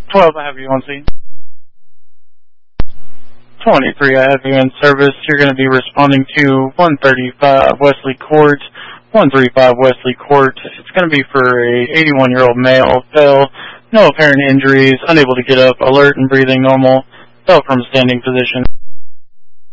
12, I have you on scene. 23, I have you in service. You're going to be responding to 135 Wesley Court, 135 Wesley Court. It's going to be for a 81-year-old male. Fell, no apparent injuries, unable to get up, alert and breathing normal. Fell from standing position.